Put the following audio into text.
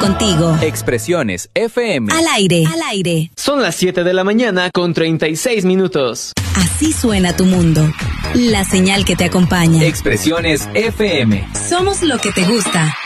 contigo. Expresiones FM. Al aire, al aire. Son las 7 de la mañana con 36 minutos. Así suena tu mundo. La señal que te acompaña. Expresiones FM. Somos lo que te gusta.